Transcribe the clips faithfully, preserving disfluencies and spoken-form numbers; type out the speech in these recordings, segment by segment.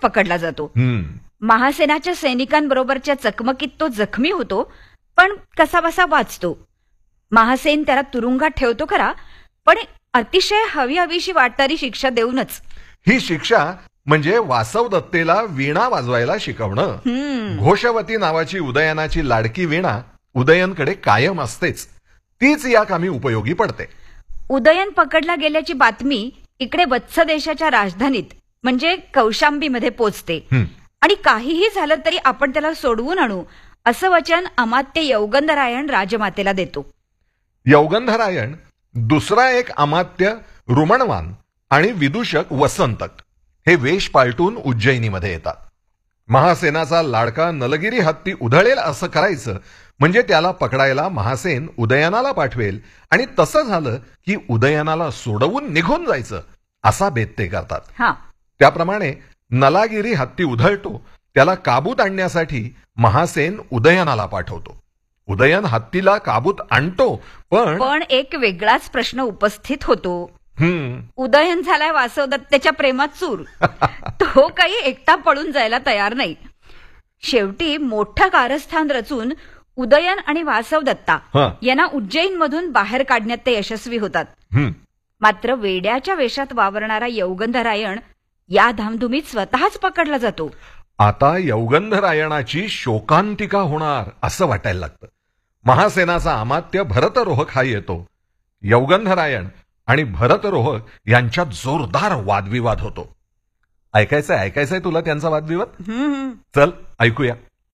पकडला जातो. महासेनाच्या सैनिकांबरोबरच्या चकमकीत तो जखमी होतो, पण कसाबसा वाचतो. महासेन त्याला तुरुंगात ठेवतो खरा, पण अतिशय हवी हवीशी वाटणारी शिक्षा देऊनच. ही शिक्षा म्हणजे वासवदत्तेला वीणा वाजवायला शिकवणं. घोषवती नावाची उदयनाची लाडकी वीणा उदयनकडे कायम असतेच, तीच या कामी उपयोगी पडते. उदयन पकडला गेल्याची बातमी इकडे वत्स देशाच्या राजधानीत म्हणजे कौशांबीमध्ये पोचते आणि काहीही झालं तरी आपण त्याला सोडवून आणू असं वचन अमात्य यौगंधरायण राजमातेला देतो. यौगंधरायण दुसरा एक अमात्य रुमणवान आणि विदूषक वसंतक हे वेश पालटून उज्जैनीमध्ये येतात. महासेनाचा लाडका नलगिरी हत्ती उधळेल असं करायचं म्हणजे त्याला पकडायला महासेन उदयनाला पाठवेल आणि तसं झालं की उदयनाला सोडवून निघून जायचं असा बेत ते करतात. त्याप्रमाणे नलागिरी हत्ती उधळतो, त्याला काबूत आणण्यासाठी महासेन उदयनाला पाठवतो. उदयन हत्तीला काबूत आणतो, पण पण एक वेगळाच प्रश्न उपस्थित होतो. उदयन झालाय वासवदत्तेच्या प्रेमात चूर. तो काही एकटा पळून जायला तयार नाही. शेवटी मोठं कारस्थान रचून उदयन आणि वासवदत्ता यांना उज्जैन मधून बाहेर काढण्यात ते यशस्वी होतात. मात्र वेड्याच्या वेशात वावरणारा यौगंधरायण या धामधुमीत स्वतःच पकडला जातो. आता यौगंधरायणाची शोकांतिका होणार असं वाटायला लागतं. महासेनाचा अमात्य भरतरोहक हा येतो. यौगंधरायण आणि भरतरोहक यांच्यात जोरदार वादविवाद होतो. ऐकायचंय ऐकायचंय तुला त्यांचा वादविवाद? चल ऐकूया.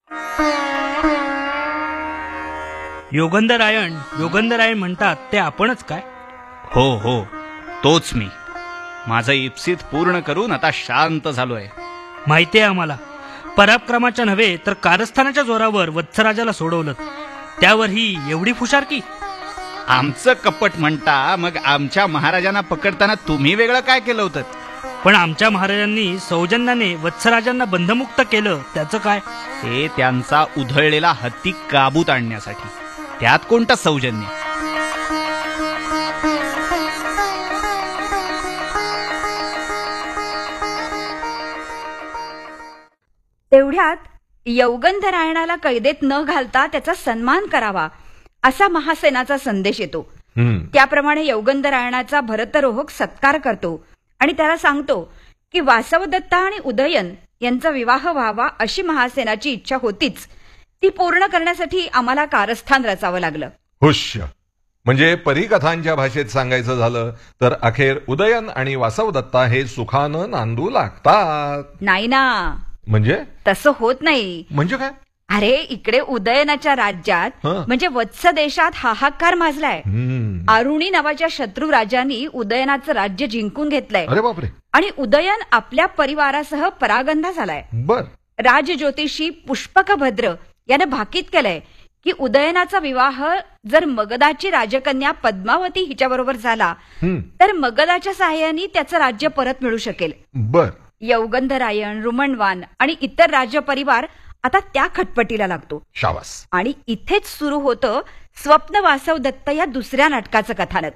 योगंधरायण योगंधरायण म्हणतात ते आपणच काय? हो हो, तोच मी. माझं इप्सित पूर्ण करून आता शांत झालोय. माहितीये आम्हाला. पराक्रमाच्या नव्हे तर कारस्थानाच्या जोरावर वत्सराजाला सोडवलं, त्यावर ही एवढी फुशारकी. आमचं कपट म्हणता, मग आमच्या महाराजांना पकडताना तुम्ही वेगळं काय केलं होतं? पण आमच्या महाराजांनी सौजन्याने वत्सराजांना बंधमुक्त केलं, त्याचं काय? ते त्यांचा उधळलेला हत्ती काबूत आणण्यासाठी. त्यात कोणतं सौजन्य? तेवढ्यात यौगंधरायणाला कैदेत न घालता त्याचा सन्मान करावा असा महासेनाचा संदेश येतो. त्याप्रमाणे यौगंधरायणाचा भरतरोहक सत्कार करतो आणि त्याला सांगतो की वासवदत्ता आणि उदयन यांचा विवाह व्हावा अशी महासेनाची इच्छा होतीच. ती पूर्ण करण्यासाठी आम्हाला कारस्थान रचावं लागलं. हुश्य. म्हणजे परीकथांच्या भाषेत सांगायचं झालं तर अखेर उदयन आणि वासवदत्ता हे सुखानं नांदू लागतात. नाही ना. म्हणजे तसं होत नाही. म्हणजे काय? अरे इकडे उदयनाच्या राज्यात म्हणजे वत्स देशात हाहाकार माजलाय. आरुणी नावाच्या शत्रू राजांनी उदयनाचं राज्य जिंकून घेतलंय. अरे बापरे. आणि उदयन आपल्या परिवारासह परागंदा झालाय. बर. राजज्योतिषी पुष्पकभद्र याने भाकीत केलंय की उदयनाचा विवाह जर मगधाची राजकन्या पद्मावती हिच्याबरोबर झाला तर मगधाच्या सहाय्याने त्याचं राज्य परत मिळू शकेल. बर. यौगंधरायण, रुमणवान आणि इतर राज्य परिवार आता त्या खटपटीला लागतो. शाबास. आणि इथेच सुरू होतं स्वप्न वासवदत्त या दुसऱ्या नाटकाचं कथानक.